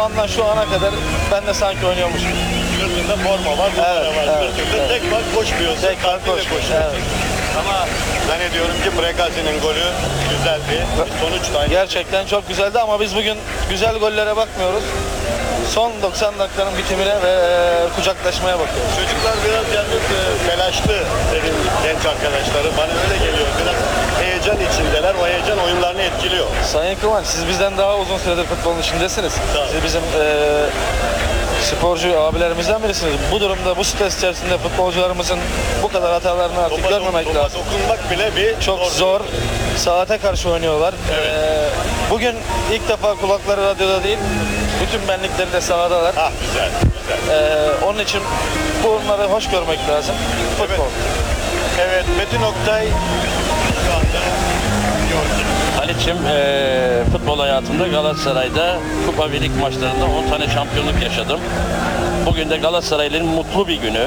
andan şu ana kadar ben de sanki oynuyormuşum. Sırtında forma var, numara var. Sırtında tek fark koşmuyorsun. Tek fark kalbiyle koşmuyorsun. koşuyorsun. Ama zannediyorum ki Bregazi'nin golü güzeldi. Sonuç da Gerçekten çok güzeldi ama biz bugün güzel gollere bakmıyoruz. Son 90 dakikanın bitimine ve kucaklaşmaya bakıyoruz. çocuklar biraz yalnız telaşlı benim genç arkadaşlarım. Bana öyle geliyor. Biraz heyecan içindeler. O heyecan oyunlarını etkiliyor. Sayın Kıvanç, siz bizden daha uzun süredir futbolun içindesiniz. Tabii. Siz bizim sporcu abilerimizden birisiniz. Bu durumda, bu stres içerisinde futbolcularımızın bu kadar hatalarını artık görmemek topa lazım. dokunmak bile bir Çok zor. Saate karşı oynuyorlar. Evet. Bugün ilk defa kulakları radyoda değil, bütün benlikleri de sahadalar. Ah güzel, güzel. Onun için bunları hoş görmek lazım. Futbol. Evet, Metin Oktay şu anda Yorgun. Halit'ciğim futbol hayatımda Galatasaray'da Kupa ve Lig maçlarında 10 tane şampiyonluk yaşadım. Bugün de Galatasaraylıların mutlu bir günü.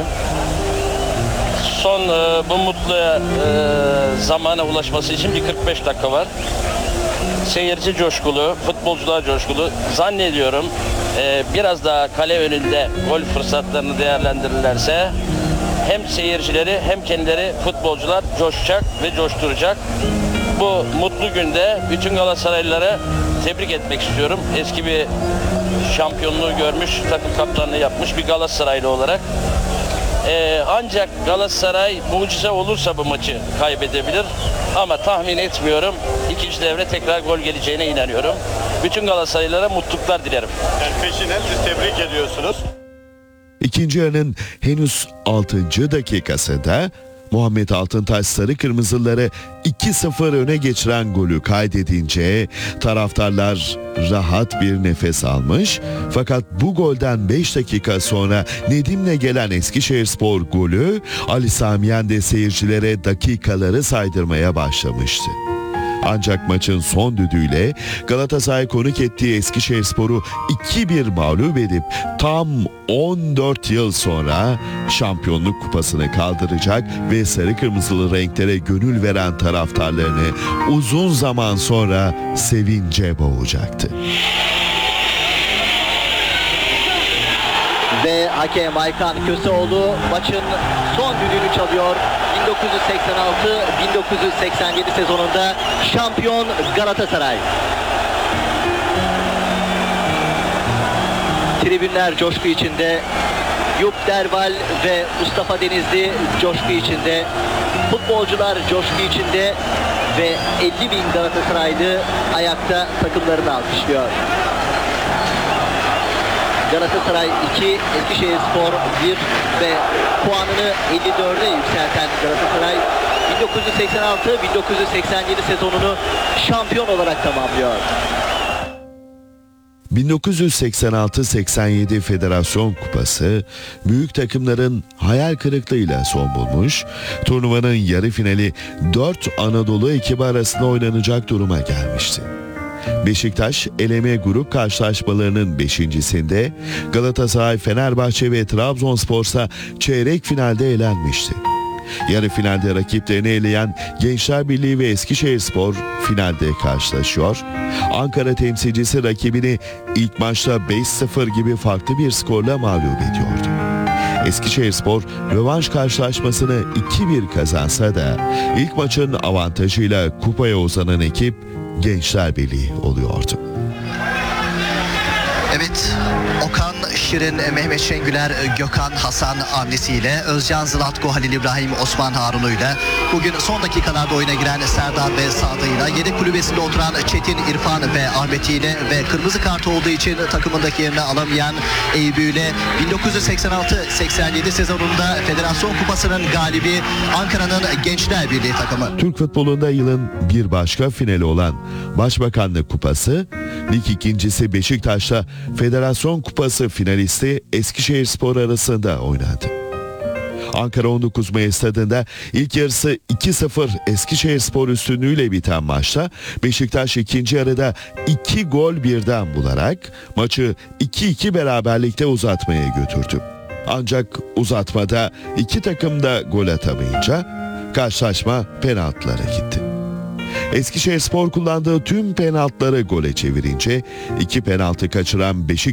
Son bu mutlu zamana ulaşması için bir 45 dakika var. Seyirci coşkulu, futbolcular coşkulu. Zannediyorum biraz daha kale önünde gol fırsatlarını değerlendirirlerse hem seyircileri hem kendileri futbolcular coşacak ve coşturacak. Bu mutlu günde bütün Galatasaraylılara tebrik etmek istiyorum. Eski bir şampiyonluğu görmüş, takım kaptanlığı yapmış bir Galatasaraylı olarak. Ancak Galatasaray mucize olursa bu maçı kaybedebilir. Ama tahmin etmiyorum. İkinci devre tekrar gol geleceğine inanıyorum. Bütün Galatasaraylılara mutluluklar dilerim. Yani peşinen siz tebrik ediyorsunuz. İkinci yarının henüz 6. dakikasında Muhammed Altıntaş sarı kırmızıları 2-0 öne geçiren golü kaydedince taraftarlar rahat bir nefes almış. Fakat bu golden 5 dakika sonra Nedim'le gelen Eskişehirspor golü Ali Samiyen de seyircilere dakikaları saydırmaya başlamıştı. Ancak maçın son düdüğüyle Galatasaray konuk ettiği Eskişehirspor'u 2-1 mağlup edip tam 14 yıl sonra şampiyonluk kupasını kaldıracak ve sarı kırmızılı renklere gönül veren taraftarlarını uzun zaman sonra sevince boğacaktı. Ve hakem Aykan Köseoğlu maçın son düdüğünü çalıyor. 1986-1987 sezonunda şampiyon Galatasaray. Tribünler coşku içinde. Yup Derval ve Mustafa Denizli coşku içinde. Futbolcular coşku içinde ve 50.000 Galatasaraylı ayakta takımlarını alkışlıyor. Galatasaray 2, Eskişehirspor 1 ve puanını 54'e yükselten Galatasaray 1986-1987 sezonunu şampiyon olarak tamamlıyor. 1986-87 Federasyon Kupası büyük takımların hayal kırıklığıyla son bulmuş, turnuvanın yarı finali 4 Anadolu ekibi arasında oynanacak duruma gelmişti. Beşiktaş eleme grup karşılaşmalarının 5.'sinde Galatasaray, Fenerbahçe ve Trabzonspor'sa çeyrek finalde elenmişti. Yarı finalde rakiplerini eleyen Gençler Birliği ve Eskişehirspor finalde karşılaşıyor. Ankara temsilcisi rakibini ilk maçta 5-0 gibi farklı bir skorla mağlup ediyordu. Eskişehirspor rövanş karşılaşmasını 2-1 kazansa da ilk maçın avantajıyla kupaya uzanan ekip Gençler Birliği oluyordu. Evet, Okan Şirin, Mehmet Şengüler, Gökhan Hasan hamlesiyle Özcan Zlatko, Halil İbrahim, Osman Harunu'yla bugün son dakikalarda oyuna giren Serdar ve Sadı'yla yedek kulübesinde oturan Çetin, İrfan ve Ahmet'iyle ve kırmızı kartı olduğu için takımındaki yerini alamayan Eyüp'üyle 1986-87 sezonunda Federasyon Kupası'nın galibi Ankara'nın Gençler Birliği takımı. Türk futbolunda yılın bir başka finali olan Başbakanlık Kupası, lig ikincisi Beşiktaş'la Federasyon Kupası finalisti Eskişehirspor arasında oynandı. Ankara 19 Mayıs stadında ilk yarısı 2-0 Eskişehirspor üstünlüğüyle biten maçta Beşiktaş ikinci yarıda 2 gol birden bularak maçı 2-2 beraberlikte uzatmaya götürdü. Ancak uzatmada iki takım da gol atamayınca karşılaşma penaltılara gitti. Eskişehirspor kullandığı tüm penaltıları gole çevirince 2 penaltı kaçıran Beşiktaş